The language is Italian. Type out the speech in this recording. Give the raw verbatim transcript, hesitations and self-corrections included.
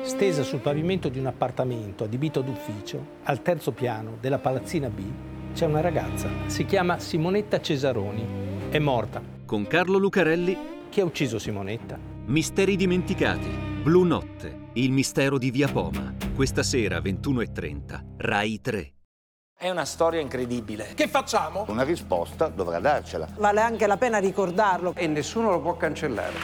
Stesa sul pavimento di un appartamento adibito d'ufficio, al terzo piano della palazzina B, c'è una ragazza. Si chiama Simonetta Cesaroni. È morta. Con Carlo Lucarelli. Chi ha ucciso Simonetta? Misteri dimenticati. Blu Notte. Il mistero di Via Poma. Questa sera ventuno e trenta. Rai tre. È una storia incredibile. Che facciamo? Una risposta dovrà darcela. Vale anche la pena ricordarlo. E nessuno lo può cancellare.